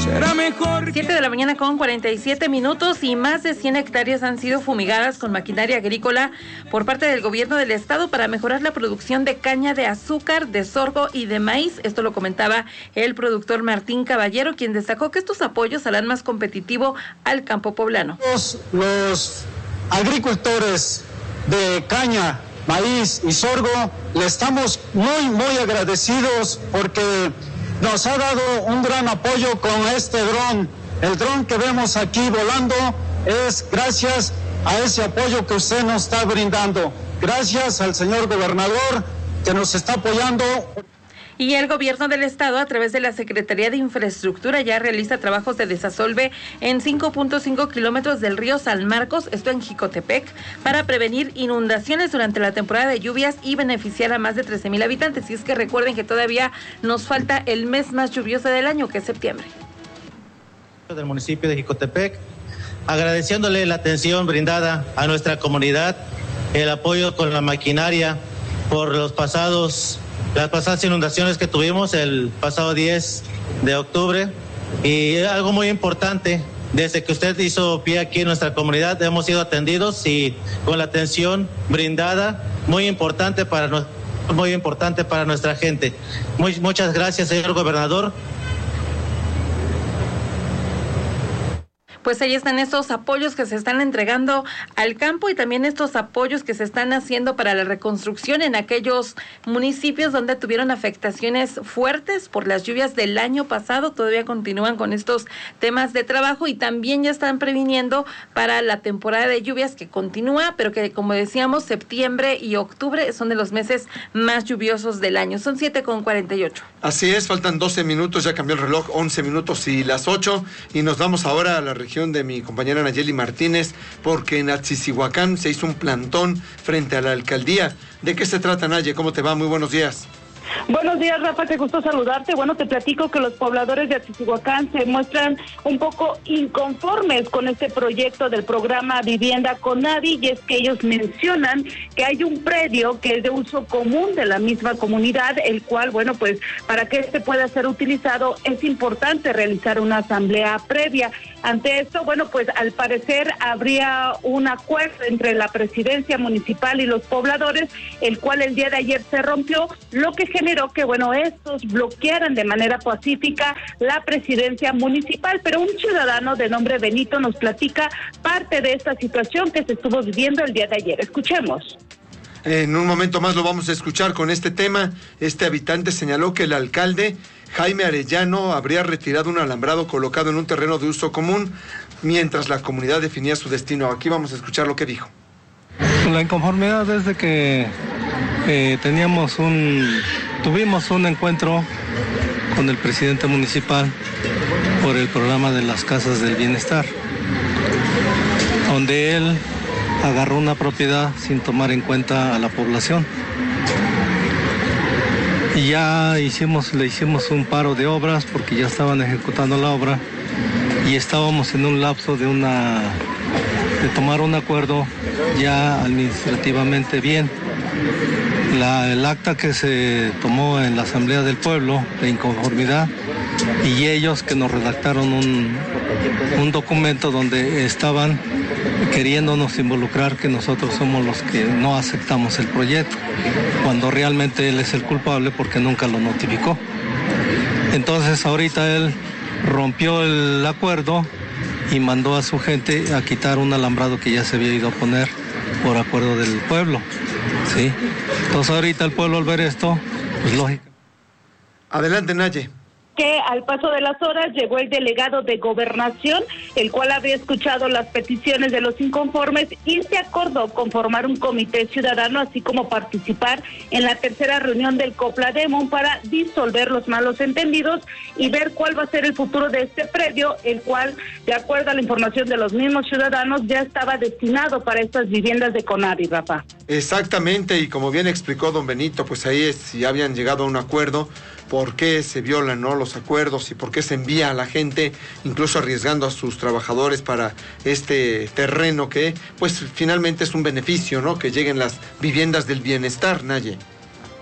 será mejor. 7 de la mañana con 47 minutos y más de 100 hectáreas han sido fumigadas con maquinaria agrícola por parte del gobierno del estado para mejorar la producción de caña de azúcar, de sorgo y de maíz. Esto lo comentaba el productor Martín Caballero, quien destacó que estos apoyos harán más competitivo al campo poblano. Los agricultores de caña, maíz y sorgo, le estamos muy agradecidos porque nos ha dado un gran apoyo con este dron. El dron que vemos aquí volando es gracias a ese apoyo que usted nos está brindando. Gracias al señor gobernador que nos está apoyando. Y el gobierno del estado, a través de la Secretaría de Infraestructura, ya realiza trabajos de desasolve en 5.5 kilómetros del río San Marcos, esto en Jicotepec, para prevenir inundaciones durante la temporada de lluvias y beneficiar a más de 13,000 habitantes. Y es que recuerden que todavía nos falta el mes más lluvioso del año, que es septiembre. Del municipio de Jicotepec, agradeciéndole la atención brindada a nuestra comunidad, el apoyo con la maquinaria por las pasadas inundaciones que tuvimos el pasado 10 de octubre. Y algo muy importante, desde que usted hizo pie aquí en nuestra comunidad, hemos sido atendidos y con la atención brindada, muy importante para nuestra gente. Muchas gracias, señor gobernador. Pues ahí están estos apoyos que se están entregando al campo y también estos apoyos que se están haciendo para la reconstrucción en aquellos municipios donde tuvieron afectaciones fuertes por las lluvias del año pasado. Todavía continúan con estos temas de trabajo y también ya están previniendo para la temporada de lluvias que continúa, pero que, como decíamos, septiembre y octubre son de los meses más lluviosos del año. Son 7:48. Así es, faltan 12 minutos, ya cambió el reloj, 11 minutos y las 8, y nos vamos ahora a la región de mi compañera Nayeli Martínez, porque en Atzicihuacán se hizo un plantón frente a la alcaldía. ¿De qué se trata, Naye? ¿Cómo te va? Muy buenos días. Buenos días, Rafa, qué gusto saludarte. Bueno, te platico que los pobladores de Atzicihuacán se muestran un poco inconformes con este proyecto del programa Vivienda Conadi, y es que ellos mencionan que hay un predio que es de uso común de la misma comunidad, el cual, bueno, pues para que este pueda ser utilizado es importante realizar una asamblea previa. Ante esto, bueno, pues al parecer habría un acuerdo entre la presidencia municipal y los pobladores, el cual el día de ayer se rompió, lo que generó que, bueno, estos bloquearan de manera pacífica la presidencia municipal. Pero un ciudadano de nombre Benito nos platica parte de esta situación que se estuvo viviendo el día de ayer. Escuchemos. En un momento más lo vamos a escuchar con este tema. Este habitante señaló que el alcalde Jaime Arellano habría retirado un alambrado colocado en un terreno de uso común mientras la comunidad definía su destino. Aquí vamos a escuchar lo que dijo. La inconformidad es de que tuvimos un encuentro con el presidente municipal por el programa de las casas del bienestar, donde él agarró una propiedad sin tomar en cuenta a la población. Y ya le hicimos un paro de obras porque ya estaban ejecutando la obra y estábamos en un lapso de tomar un acuerdo ya administrativamente bien. El acta que se tomó en la Asamblea del Pueblo de inconformidad, y ellos que nos redactaron un documento donde estaban queriéndonos involucrar que nosotros somos los que no aceptamos el proyecto, cuando realmente él es el culpable porque nunca lo notificó. Entonces ahorita él rompió el acuerdo y mandó a su gente a quitar un alambrado que ya se había ido a poner por acuerdo del pueblo, ¿sí? Entonces ahorita el pueblo, al ver esto, pues lógico. Adelante, Naye. Que al paso de las horas llegó el delegado de Gobernación, el cual había escuchado las peticiones de los inconformes y se acordó conformar un comité ciudadano, así como participar en la tercera reunión del Coplademon para disolver los malos entendidos y ver cuál va a ser el futuro de este predio, el cual, de acuerdo a la información de los mismos ciudadanos, ya estaba destinado para estas viviendas de Conadi, Rafa. Exactamente, y como bien explicó don Benito, pues ahí si habían llegado a un acuerdo, por qué se violan, ¿no?, los acuerdos y por qué se envía a la gente, incluso arriesgando a sus trabajadores para este terreno que, pues, finalmente es un beneficio, ¿no?, que lleguen las viviendas del bienestar, Naye.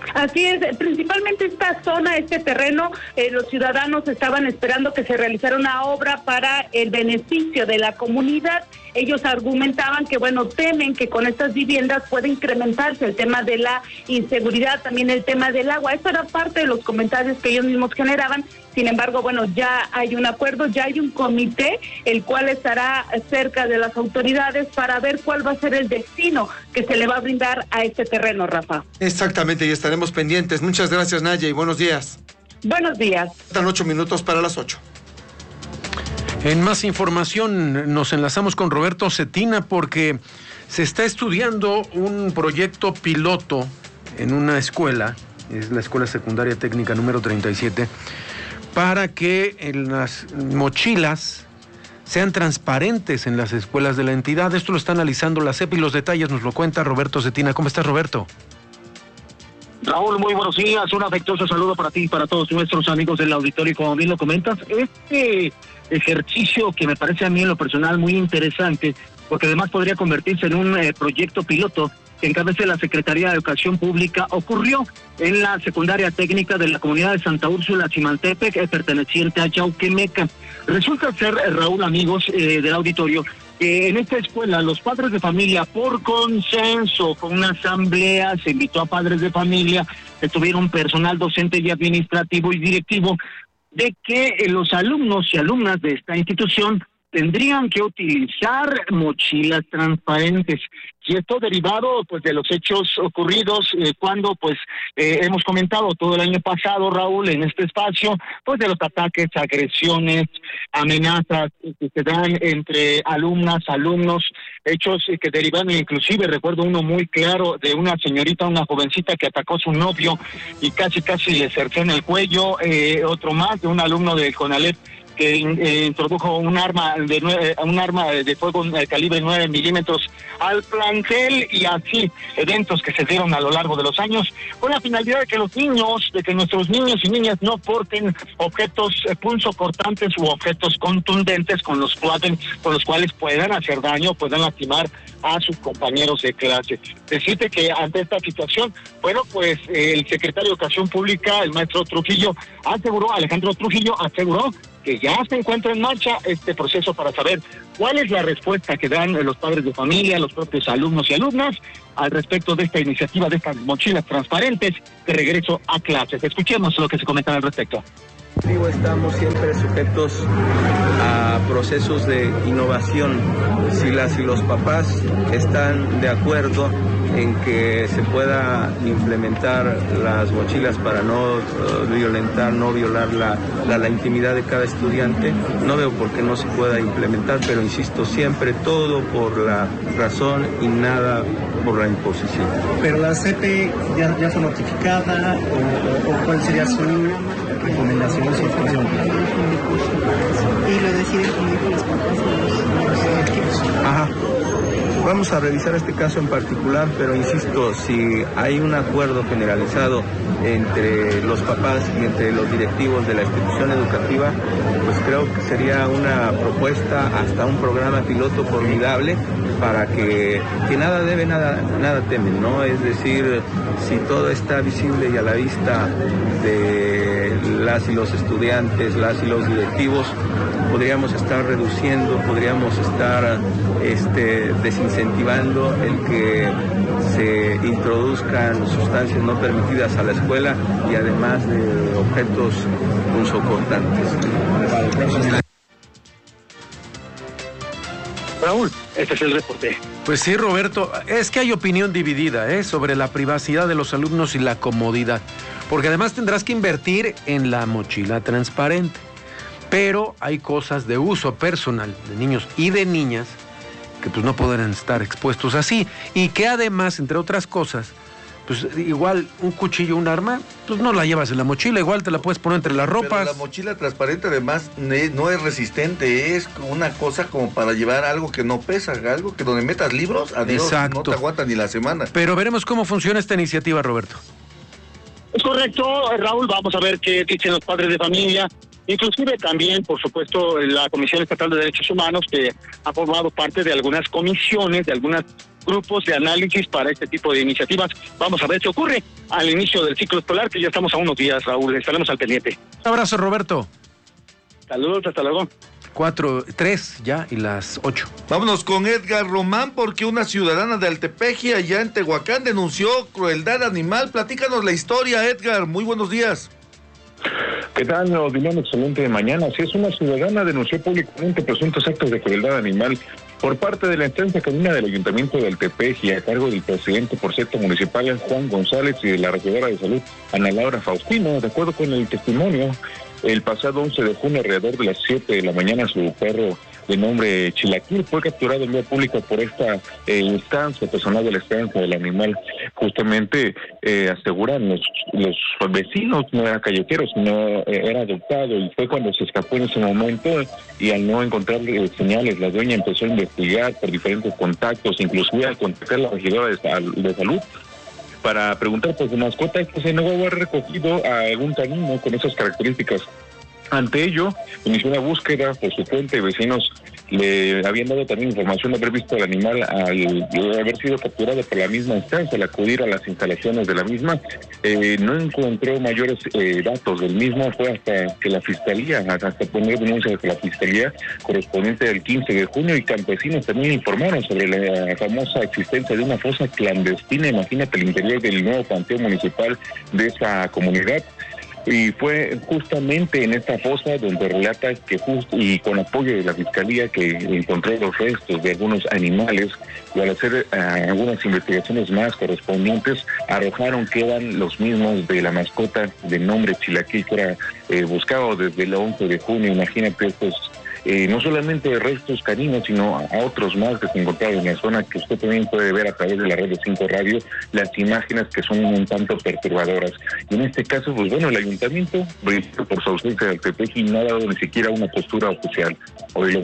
Así es, principalmente esta zona, este terreno, los ciudadanos estaban esperando que se realizara una obra para el beneficio de la comunidad. Ellos argumentaban que, temen que con estas viviendas pueda incrementarse el tema de la inseguridad, también el tema del agua. Eso era parte de los comentarios que ellos mismos generaban. Sin embargo, ya hay un acuerdo, ya hay un comité, el cual estará cerca de las autoridades para ver cuál va a ser el destino que se le va a brindar a este terreno, Rafa. Exactamente, y estaremos pendientes. Muchas gracias, Naya, y buenos días. Buenos días. Faltan 8 minutos para las 8. En más información, nos enlazamos con Roberto Cetina porque se está estudiando un proyecto piloto en una escuela, es la Escuela Secundaria Técnica número 37, para que en las mochilas sean transparentes en las escuelas de la entidad. Esto lo está analizando la CEP y los detalles nos lo cuenta Roberto Cetina. ¿Cómo estás, Roberto? Raúl, muy buenos días, un afectuoso saludo para ti y para todos nuestros amigos del auditorio. Como bien lo comentas, este ejercicio que me parece a mí en lo personal muy interesante, porque además podría convertirse en un proyecto piloto que encabece la Secretaría de Educación Pública, ocurrió en la secundaria técnica de la comunidad de Santa Úrsula, Chimantepec, perteneciente a Yauquemeca. Resulta ser, Raúl, amigos del auditorio, que en esta escuela los padres de familia, por consenso, con una asamblea, se invitó a padres de familia, estuvieron personal docente y administrativo y directivo, de que los alumnos y alumnas de esta institución tendrían que utilizar mochilas transparentes. Y esto derivado de los hechos ocurridos cuando hemos comentado todo el año pasado, Raúl, en este espacio, de los ataques, agresiones, amenazas que se dan entre alumnas, alumnos, hechos que derivan, inclusive recuerdo uno muy claro de una señorita, una jovencita que atacó a su novio y casi le cercó en el cuello, otro más de un alumno del CONALEP que introdujo un arma de fuego calibre 9 milímetros al plantel, y así eventos que se dieron a lo largo de los años con la finalidad de que nuestros niños y niñas no porten objetos punzocortantes u objetos contundentes con los cuales puedan hacer daño, puedan lastimar a sus compañeros de clase. Decirte que ante esta situación, el secretario de Educación Pública, el maestro Alejandro Trujillo, aseguró que ya se encuentra en marcha este proceso para saber cuál es la respuesta que dan los padres de familia, los propios alumnos y alumnas al respecto de esta iniciativa, de estas mochilas transparentes de regreso a clases. Escuchemos lo que se comenta al respecto. Estamos siempre sujetos a procesos de innovación. Si las y los papás están de acuerdo en que se pueda implementar las mochilas para no violar la intimidad de cada estudiante, no veo por qué no se pueda implementar, pero insisto, siempre todo por la razón y nada por la imposición. ¿Pero la CEP ya fue notificada o cuál sería su recomendación, su información? Y lo deciden como dijo los papás de los directivos. Ajá. Vamos a revisar este caso en particular, pero insisto, si hay un acuerdo generalizado entre los papás y entre los directivos de la institución educativa, creo que sería una propuesta, hasta un programa piloto formidable para que nada debe, nada teme, ¿no? Es decir, si todo está visible y a la vista de las y los estudiantes, las y los directivos, podríamos estar reduciendo, podríamos estar desincentivando el que se introduzcan sustancias no permitidas a la escuela y además de objetos punzocortantes. Raúl, este es el reporte. Pues sí, Roberto, es que hay opinión dividida sobre la privacidad de los alumnos y la comodidad, porque además tendrás que invertir en la mochila transparente, pero hay cosas de uso personal de niños y de niñas que no podrán estar expuestos así, y que además, entre otras cosas, igual un cuchillo, un arma, no la llevas en la mochila, igual te la puedes poner entre las ropas. Pero la mochila transparente además no es resistente, es una cosa como para llevar algo que no pesa, algo que donde metas libros, adiós, exacto, no te aguanta ni la semana. Pero veremos cómo funciona esta iniciativa, Roberto. Es correcto, Raúl, vamos a ver qué dicen los padres de familia Inclusive también, por supuesto, la Comisión Estatal de Derechos Humanos, que ha formado parte de algunas comisiones, de algunos grupos de análisis para este tipo de iniciativas. Vamos a ver qué ocurre al inicio del ciclo escolar, que ya estamos a unos días, Raúl, estaremos al pendiente. Un abrazo, Roberto. Saludos, hasta luego. 3 ya y las 8. Vámonos con Edgar Román, porque una ciudadana de Altepeji, allá en Tehuacán, denunció crueldad animal. Platícanos la historia, Edgar. Muy buenos días. ¿Qué tal? Nos dimos una excelente mañana. Si es una ciudadana, denunció públicamente presuntos actos de crueldad animal por parte de la instancia canina del Ayuntamiento de Altepeji, a cargo del presidente por cierto municipal Juan González y de la regidora de salud Ana Laura Faustino. De acuerdo con el testimonio, el pasado 11 de junio, alrededor de las 7 de la mañana, su perro de nombre Chilaquil fue capturado en vía pública por esta instancia, personal de la estancia del animal. Justamente aseguran los vecinos, no era callejero, sino era adoptado, y fue cuando se escapó en ese momento, y al no encontrar señales, la dueña empezó a investigar por diferentes contactos, inclusive al contactar a la regidora de salud para preguntar por su mascota, que se negó a haber recogido a algún canino con esas características. Ante ello, inició una búsqueda por su cuenta, vecinos le habían dado también información de haber visto al animal al haber sido capturado por la misma instancia. Al acudir a las instalaciones de la misma, no encontró mayores datos del mismo. Fue hasta que la fiscalía, hasta poner denuncia de la fiscalía correspondiente del 15 de junio, y campesinos también informaron sobre la famosa existencia de una fosa clandestina. Imagínate, el interior del nuevo panteón municipal de esa comunidad. Y fue justamente en esta fosa donde relata que y con apoyo de la fiscalía, que encontró los restos de algunos animales, y al hacer algunas investigaciones más correspondientes, arrojaron que eran los mismos de la mascota de nombre Chilaquil, que era buscado desde el 11 de junio. Imagínate estos no solamente restos caninos, sino a otros más que se encontraron en la zona, que usted también puede ver a través de la red de 5 Radio, las imágenes que son un tanto perturbadoras. Y en este caso, pues bueno, el ayuntamiento, por su ausencia de Altepeji, no ha dado ni siquiera una postura oficial. Oílo.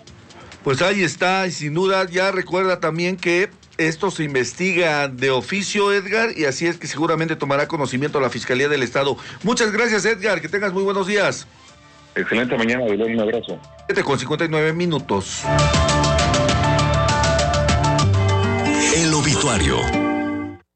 Pues ahí está, y sin duda ya recuerda también que esto se investiga de oficio, Edgar, y así es que seguramente tomará conocimiento la Fiscalía del Estado. Muchas gracias, Edgar, que tengas muy buenos días. Excelente mañana, un abrazo. 7:59. El obituario.